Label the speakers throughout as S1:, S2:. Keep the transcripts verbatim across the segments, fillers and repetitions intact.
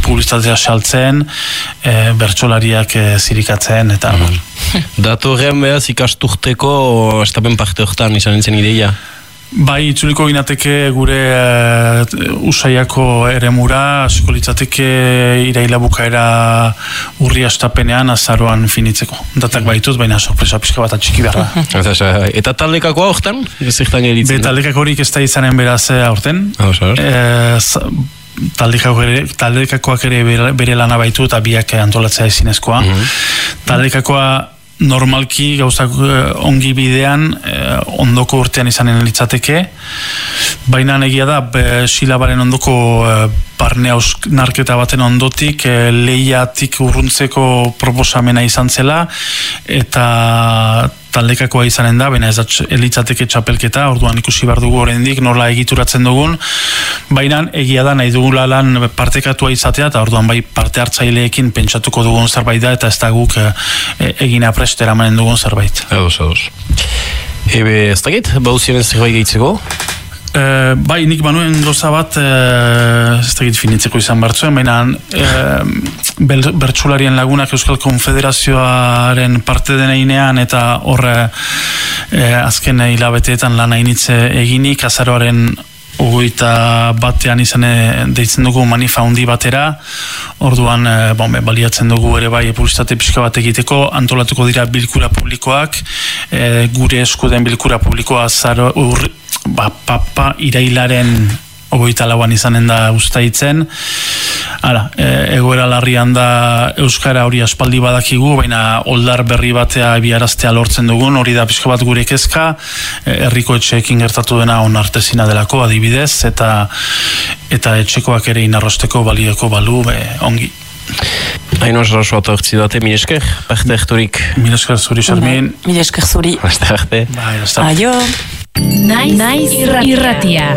S1: publizitatea saltzen, e, bertsolariak e, zirikatzen, eta...
S2: Mm. Datorren behaz ikasturteko estapen parte hortan izan entzen ideia?
S1: Bai, itzuliko ginateke gure uh, usaiako eremura, hasiko litzateke iraila bukaera urri astapenean azaroan finitzeko. Datak baitut, baina sorpresa pixka bat atxiki behar da.
S2: Eta taldekakoa hortan? Zertan gelitzen?
S1: Be, taldekako horik ez da izanen beraz aurten. Taldekakoak ere bere, bere lana baitu eta biak antolatzea ezinezkoa. Mm-hmm. Taldekakoa normalki gauzak ongi bidean eh, ondoko urtean izanen litzateke, baina egia da be, silabaren ondoko eh, barne hausnarketa baten ondotik eh, lehiatik urruntzeko proposamena izan zela eta taldekakoa izanen da, baina ez da litzateke txapelketa, orduan ikusi behar dugu oraindik nola egituratzen dugun, baina egia da nahi dugula lan partekatua izatea eta orduan bai parte hartzaileekin pentsatuko dugun zerbait da eta ez da guk eh, egina prest eramanen dugun zerbait.
S2: Ados, ados. Ebe, ez dakit, bauzien zerbait gehitzeko?
S1: Uh, bai, nik banuen goza bat uh, ez dakit finitzeko izan bertzuen, baina uh, bertsularien lagunak Euskal Konfederazioaren parte deneinean eta horre uh, azken hilabeteetan lan hainitze eginik azaroaren ogoita batean izan deitzen dugu manifa handi batera, orduan e, bon, baliatzen dugu ere bai publizitate pixka bat egiteko, antolatuko dira bilkura publikoak, e, gure eskuden bilkura publikoa zaro, ur, ba, papa irailaren ogoita lauan izanen da ustaitzen. Hala, e, egoera larrian da euskara hori aspaldi badakigu, baina oldar berri batea biaraztea lortzen dugun, hori da pixka bat gure kezka, e, herriko etxeekin gertatu dena onartezina delako adibidez, eta eta etxekoak ere inarrosteko balioko balu, be, ongi.
S2: Haino esrasoa eta urtzi dute, mil esker, parte erturik.
S1: Mil esker zuri, Xarmin.
S3: Mil esker zuri.
S2: Basta arte.
S1: Bai, basta.
S3: Aio.
S4: Naiz, Naiz irratia.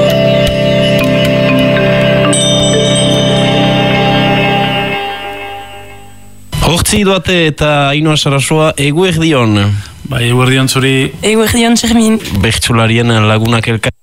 S2: Hortzi duate eta Haino esrasoa eguerdion.
S1: Bai, eguerdion zuri.
S3: Eguerdion, Xermin.
S2: Bertsularien lagunak elka.